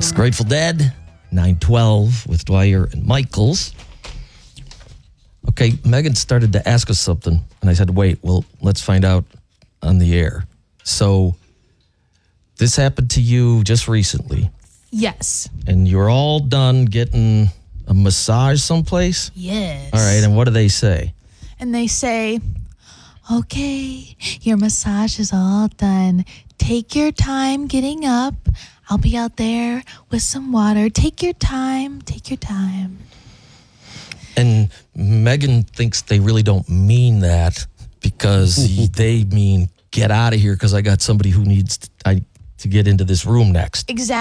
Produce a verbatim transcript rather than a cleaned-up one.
It's Grateful Dead, nine twelve with Dwyer and Michaels. Okay, Megan started to ask us something, and I said, wait, well, let's find out on the air. So this happened to you just recently. Yes. And you're all done getting a massage someplace? Yes. All right, and what do they say? And they say, okay, your massage is all done. Take your time getting up. I'll be out there with some water. Take your time. Take your time. And Megan thinks they really don't mean that because they mean get out of here because I got somebody who needs to, I, to get into this room next. Exactly.